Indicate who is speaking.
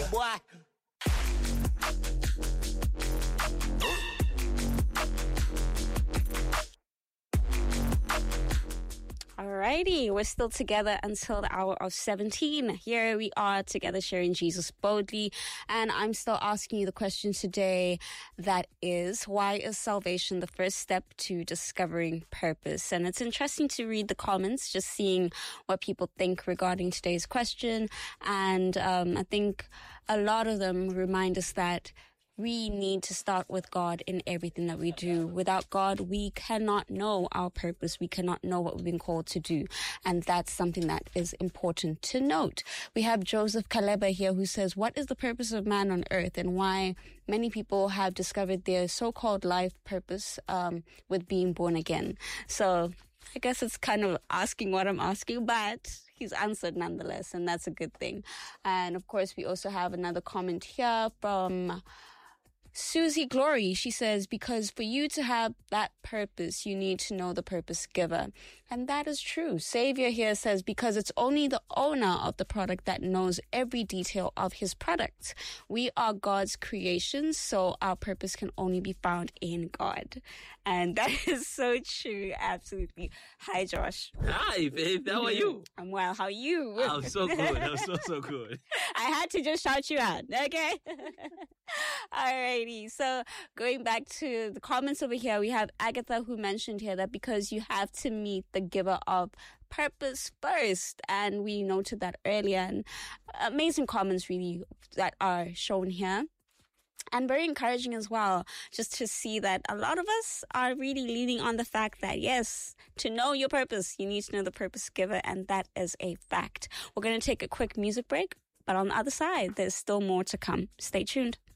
Speaker 1: boy.
Speaker 2: Alrighty, we're still together until the hour of 17. Here we are together sharing Jesus boldly. And I'm still asking you the question today that is, why is salvation the first step to discovering purpose? And it's interesting to read the comments, just seeing what people think regarding today's question. And I think a lot of them remind us that we need to start with God in everything that we do. Without God, we cannot know our purpose. We cannot know what we've been called to do. And that's something that is important to note. We have Joseph Kaleba here who says, what is the purpose of man on earth and why many people have discovered their so-called life purpose with being born again? So I guess it's kind of asking what I'm asking, but he's answered nonetheless, and that's a good thing. And of course, we also have another comment here from Susie Glory. She says, because for you to have that purpose, you need to know the purpose giver. And that is true. Savior here says, because it's only the owner of the product that knows every detail of his product. We are God's creations, so our purpose can only be found in God. And that is so true. Absolutely. Hi, Josh.
Speaker 3: Hi, babe. How are you?
Speaker 2: I'm well. How are you?
Speaker 3: I'm so good. I'm so good.
Speaker 2: I had to just shout you out, okay? Alrighty. So going back to the comments over here, we have Agatha who mentioned here that because you have to meet the giver of purpose first. And we noted that earlier. And amazing comments really that are shown here. And very encouraging as well, just to see that a lot of us are really leaning on the fact that, yes, to know your purpose, you need to know the purpose giver, and that is a fact. We're going to take a quick music break, but on the other side, there's still more to come. Stay tuned.